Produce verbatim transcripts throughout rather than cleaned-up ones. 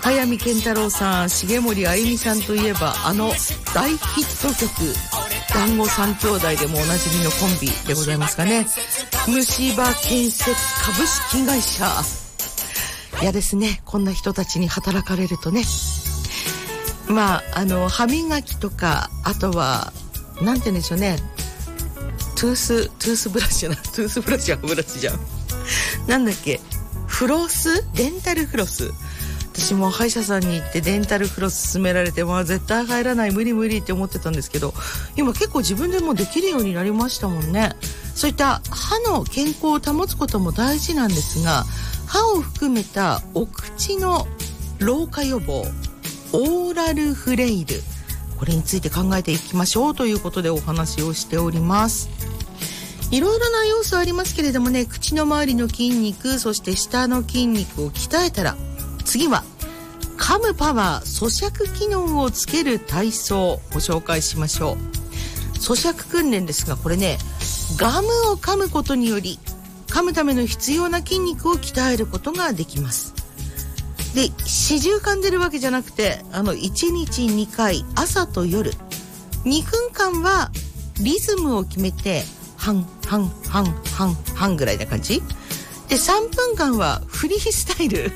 早見健太郎さん、重森あゆみさんといえばあの大ヒット曲団子三兄弟でもおなじみのコンビでございますかね。虫歯建設株式会社。いやですね、こんな人たちに働かれるとね、まああの歯磨きとか、あとはなんて言うんでしょうね、トゥーストゥースブラシじゃない、トゥースブラシはブラシじゃんなんだっけ、フロス、デンタルフロス。私も歯医者さんに行ってデンタルフロス勧められて、まあ絶対入らない、無理無理って思ってたんですけど、今結構自分でもできるようになりましたもんね。そういった歯の健康を保つことも大事なんですが、歯を含めたお口の老化予防、オーラルフレイル、これについて考えていきましょうということでお話をしております。いろいろな要素ありますけれどもね、口の周りの筋肉、そして下の筋肉を鍛えたら、次は噛むパワー、咀嚼機能をつける体操をご紹介しましょう。咀嚼訓練ですが、これね、ガムを噛むことにより噛むための必要な筋肉を鍛えることができます。で、始終噛んでるわけじゃなくて、あのいちにちにかい、朝と夜にふんかんはリズムを決めてハンハンハンハンハンぐらいな感じで、さんぷんかんはフリースタイル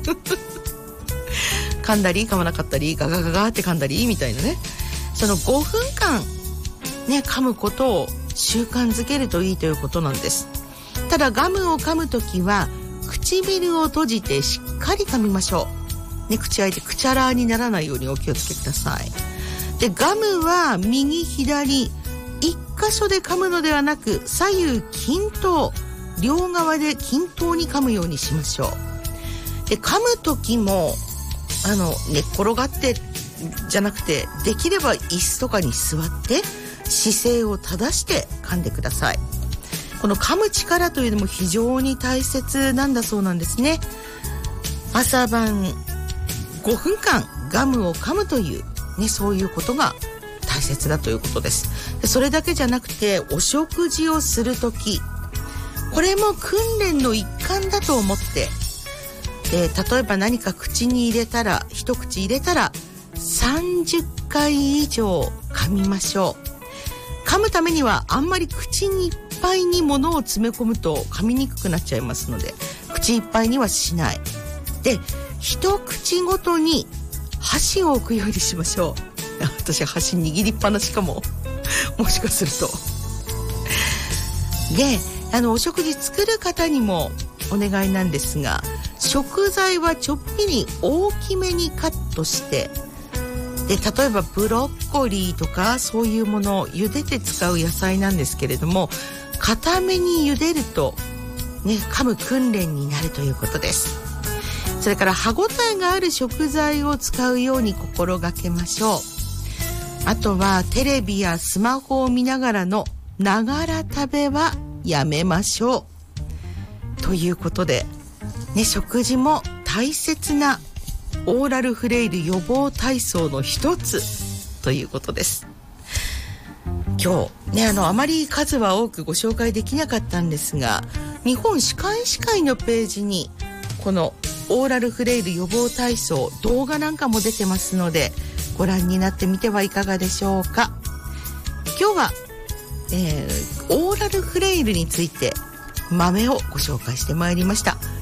噛んだり噛まなかったり、ガガガガって噛んだりみたいなね、そのごふんかんね、噛むことを習慣づけるといいということなんです。ただガムを噛むときは唇を閉じてしっかり噛みましょう、ね、口開いてくちゃらにならないようにお気をつけください。で、ガムは右左一箇所で噛むのではなく、左右均等、両側で均等に噛むようにしましょう。で、噛むときもあの寝っ転がってじゃなくて、できれば椅子とかに座って姿勢を正して噛んでください。この噛む力というのも非常に大切なんだそうなんですね。朝晩ごふんかんガムを噛むという、ね、そういうことが大切だということです。で、それだけじゃなくて、お食事をするとき、これも訓練の一環だと思って、で、例えば何か口に入れたら、一口入れたらさんじゅっかい以上噛みましょう。噛むためにはあんまり口にいっぱいに物を詰め込むと噛みにくくなっちゃいますので、口いっぱいにはしないで、一口ごとに箸を置くようにしましょう。私箸握りっぱなしかももしかすると。で、あのお食事作る方にもお願いなんですが、食材はちょっぴり大きめにカットして、で、例えばブロッコリーとかそういうものを茹でて使う野菜なんですけれども、固めに茹でるとね、噛む訓練になるということです。それから歯ごたえがある食材を使うように心がけましょう。あとはテレビやスマホを見ながらのながら食べはやめましょうということで、ね、食事も大切なオーラルフレイル予防体操の一つということです。今日ね、あのあまり数は多くご紹介できなかったんですが、日本歯科医師会のページにこのオーラルフレイル予防体操動画なんかも出てますので、ご覧になってみてはいかがでしょうか。今日は、えー、オーラルフレイルについて豆をご紹介してまいりました。